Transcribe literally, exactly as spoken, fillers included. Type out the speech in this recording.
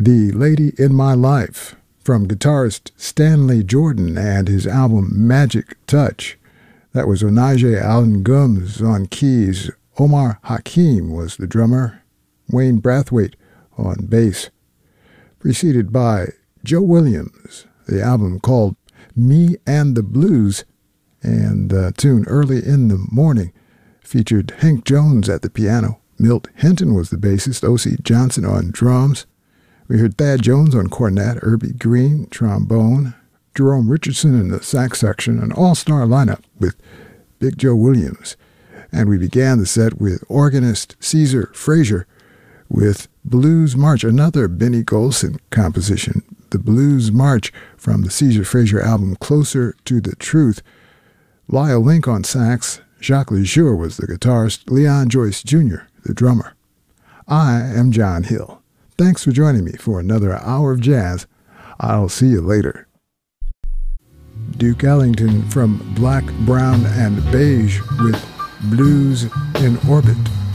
The Lady in My Life, from guitarist Stanley Jordan and his album Magic Touch. That was Onaje Allen Gumbs on keys. Omar Hakim was the drummer. Wayne Brathwaite on bass. Preceded by Joe Williams, the album called Me and the Blues, and the tune Early in the Morning featured Hank Jones at the piano. Milt Hinton was the bassist, O C Johnson on drums. We heard Thad Jones on cornet, Irby Green, trombone, Jerome Richardson in the sax section, an all-star lineup with Big Joe Williams. And we began the set with organist Caesar Frazier with Blues March, another Benny Golson composition, the Blues March from the Caesar Frazier album Closer to the Truth. Lyle Link on sax, Jacques Lejour was the guitarist, Leon Joyce Junior the drummer. I am John Hill. Thanks for joining me for another hour of jazz. I'll see you later. Duke Ellington from Black, Brown, and Beige with Blues in Orbit.